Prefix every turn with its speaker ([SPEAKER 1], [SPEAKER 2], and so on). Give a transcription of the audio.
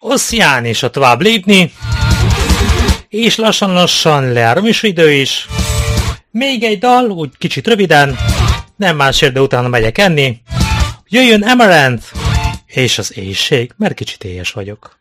[SPEAKER 1] Oszján is a tovább lépni, és lassan-lassan leáll a műsoridő is. Még egy dal, úgy kicsit röviden, nem másért, de utána megyek enni. Jöjjön Amaranth, és az éjség, mert kicsit éhes vagyok.